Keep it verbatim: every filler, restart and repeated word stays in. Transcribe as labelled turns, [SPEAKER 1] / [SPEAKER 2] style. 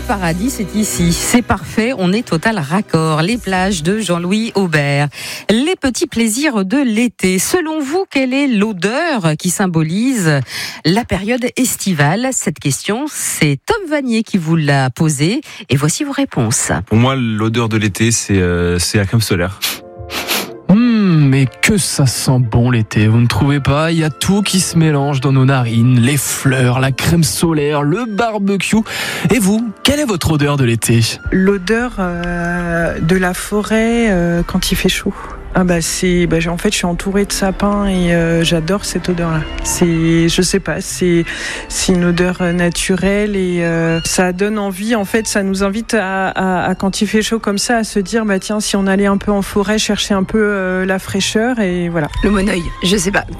[SPEAKER 1] paradis, c'est ici. C'est parfait, on est total raccord. Les plages de Jean-Louis Aubert. Les petits plaisirs de l'été. Selon vous, quelle est l'odeur qui symbolise la période estivale? Cette question, c'est Tom Vanier qui vous l'a posée. Et voici vos réponses.
[SPEAKER 2] Pour moi, l'odeur de l'été, c'est, euh, c'est la crème solaire.
[SPEAKER 3] Mmh, mais que ça sent bon l'été, vous ne trouvez pas? Il y a tout qui se mélange dans nos narines, les fleurs, la crème solaire, le barbecue. Et vous, quelle est votre odeur de l'été?
[SPEAKER 4] L'odeur euh, de la forêt euh, quand il fait chaud. Ah bah c'est, bah en fait je suis entourée de sapins et euh, j'adore cette odeur-là. C'est, je sais pas, c'est, c'est une odeur naturelle et euh, ça donne envie. En fait, ça nous invite à, à, à quand il fait chaud comme ça, à se dire bah tiens, si on allait un peu en forêt chercher un peu euh, la fraîcheur et voilà.
[SPEAKER 5] Le Moneuil, je sais pas.